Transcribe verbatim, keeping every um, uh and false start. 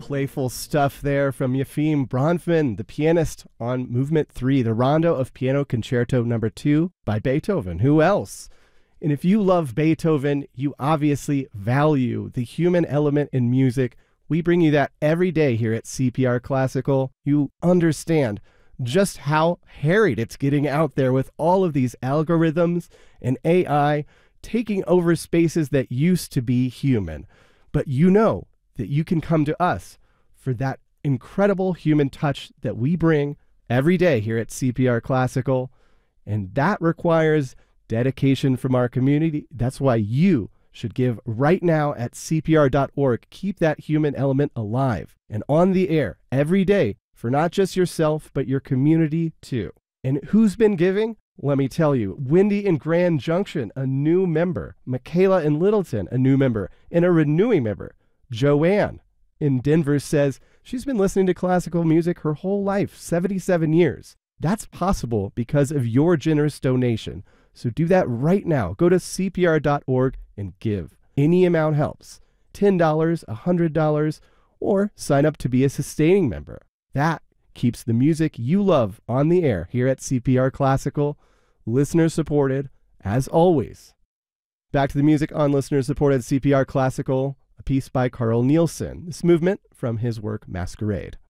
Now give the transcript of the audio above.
playful stuff there from Yefim Bronfman, the pianist, on Movement three, the Rondo of Piano Concerto number two by Beethoven. Who else? And if you love Beethoven, you obviously value the human element in music. We bring you that every day here at C P R Classical. You understand just how harried it's getting out there with all of these algorithms and A I taking over spaces that used to be human. But you know that you can come to us for that incredible human touch that we bring every day here at C P R Classical. And that requires dedication from our community. That's why you should give right now at C P R dot org. Keep that human element alive and on the air every day for not just yourself, but your community too. And who's been giving? Let me tell you, Wendy in Grand Junction, a new member. Michaela in Littleton, a new member, and a renewing member. Joanne in Denver says she's been listening to classical music her whole life, seventy-seven years. That's possible because of your generous donation. So do that right now. Go to C P R dot org and give. Any amount helps. ten dollars, one hundred dollars, or sign up to be a sustaining member. That keeps the music you love on the air here at C P R Classical, listener supported, as always. Back to the music on listener supported C P R Classical, a piece by Carl Nielsen. This movement from his work Masquerade.